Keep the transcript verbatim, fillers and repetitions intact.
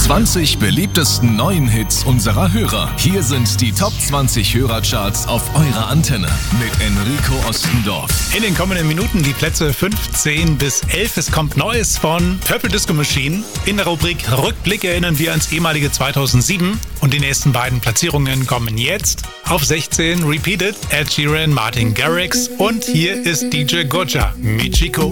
zwanzig beliebtesten neuen Hits unserer Hörer. Hier sind die Top zwanzig Hörercharts auf eurer Antenne mit Enrico Ostendorf. In den kommenden Minuten die Plätze fünfzehn bis elf. Es kommt Neues von Purple Disco Machine. In der Rubrik Rückblick erinnern wir ans ehemalige zweitausendsieben. Und die nächsten beiden Platzierungen kommen jetzt. Auf sechzehn Repeated, Ed Sheeran, Martin Garrix. Und hier ist D J Gojja, Michiko.